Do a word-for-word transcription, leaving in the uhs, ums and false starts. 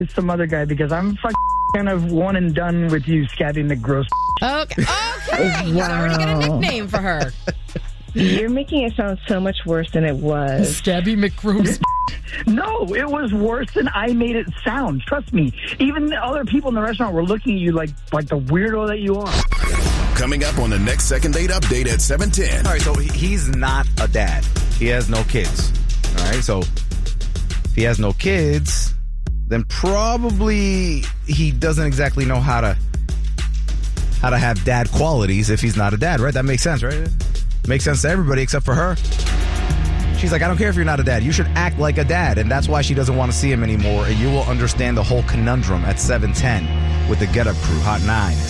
some other guy because I'm fucking kind of one and done with you, Scabby McGross. Okay, okay. He's already got a nickname for her. You're making it sound so much worse than it was. Scabby McGross. No, it was worse than I made it sound. Trust me. Even the other people in the restaurant were looking at you like like the weirdo that you are. Coming up on the next Second Date Update at seven ten. All right, so he's not a dad. He has no kids. All right, so if he has no kids, then probably he doesn't exactly know how to how to have dad qualities if he's not a dad, right? That makes sense, right? Makes sense to everybody except for her. She's like, I don't care if you're not a dad. You should act like a dad. And that's why she doesn't want to see him anymore. And you will understand the whole conundrum at seven ten with the Get Up Crew, Hot nine.